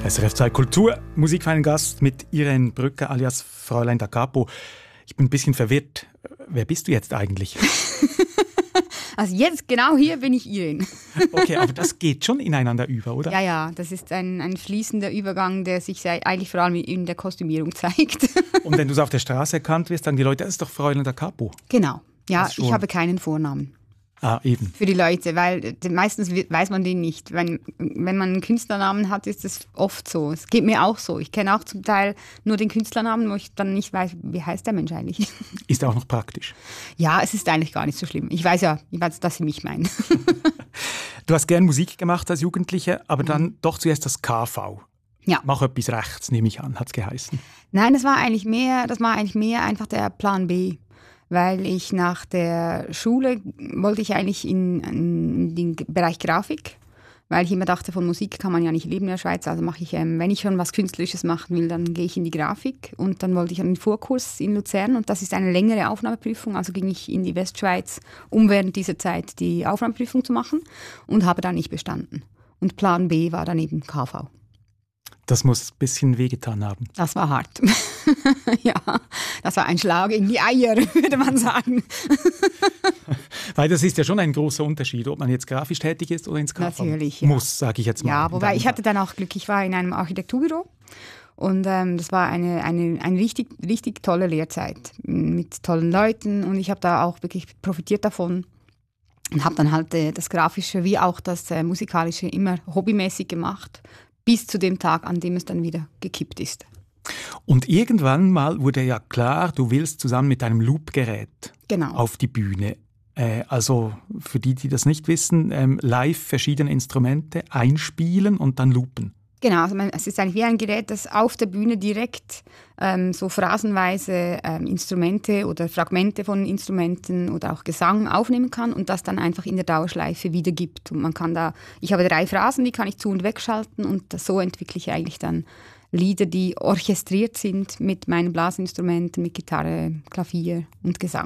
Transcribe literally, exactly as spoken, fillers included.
S R F zwei Kultur, Musik für einen Gast mit Irene Brücker alias Fräulein da Capo. Ich bin ein bisschen verwirrt. Wer bist du jetzt eigentlich? Also jetzt, genau hier bin ich Irene. Okay, aber das geht schon ineinander über, oder? Ja, ja, das ist ein, ein fließender Übergang, der sich eigentlich vor allem in der Kostümierung zeigt. Und wenn du so auf der Straße erkannt wirst, sagen die Leute, das ist doch Fräulein da Capo. Genau, ja, ich habe keinen Vornamen. Ah, eben. Für die Leute, weil meistens weiß man den nicht. Wenn, wenn man einen Künstlernamen hat, ist das oft so. Es geht mir auch so. Ich kenne auch zum Teil nur den Künstlernamen, wo ich dann nicht weiß, wie heißt der Mensch eigentlich. Ist auch noch praktisch. Ja, es ist eigentlich gar nicht so schlimm. Ich weiß ja, ich weiß, dass Sie mich meinen. Du hast gern Musik gemacht als Jugendliche, aber dann mhm. doch zuerst das K V. Ja. Mach etwas rechts, nehme ich an, hat es geheißen. Nein, das war eigentlich mehr, das war eigentlich mehr einfach der Plan B. Weil ich nach der Schule wollte ich eigentlich in, in den Bereich Grafik, weil ich immer dachte, von Musik kann man ja nicht leben in der Schweiz. Also mache ich, ähm, wenn ich schon was Künstlerisches machen will, dann gehe ich in die Grafik. Und dann wollte ich einen Vorkurs in Luzern und das ist eine längere Aufnahmeprüfung. Also ging ich in die Westschweiz, um während dieser Zeit die Aufnahmeprüfung zu machen und habe dann nicht bestanden. Und Plan B war dann eben K V. Das muss ein bisschen wehgetan haben. Das war hart. Ja, das war ein Schlag in die Eier, würde man sagen. Weil das ist ja schon ein großer Unterschied, ob man jetzt grafisch tätig ist oder ins K V Natürlich, ja. muss, sage ich jetzt mal. Ja, wobei ich hatte dann auch Glück, ich war in einem Architekturbüro und ähm, das war eine, eine, eine richtig, richtig tolle Lehrzeit mit tollen Leuten und ich habe da auch wirklich profitiert davon. Und habe dann halt äh, das Grafische wie auch das äh, Musikalische immer hobbymäßig gemacht, bis zu dem Tag, an dem es dann wieder gekippt ist. Und irgendwann mal wurde ja klar, du willst zusammen mit deinem Loop-Gerät genau. auf die Bühne. Äh, also für die, die das nicht wissen, ähm, live verschiedene Instrumente einspielen und dann loopen. Genau, also man, es ist eigentlich wie ein Gerät, das auf der Bühne direkt ähm, so phrasenweise ähm, Instrumente oder Fragmente von Instrumenten oder auch Gesang aufnehmen kann und das dann einfach in der Dauerschleife wiedergibt. Und man kann da, ich habe drei Phrasen, die kann ich zu- und wegschalten und so entwickle ich eigentlich dann Lieder, die orchestriert sind mit meinen Blasinstrumenten, mit Gitarre, Klavier und Gesang.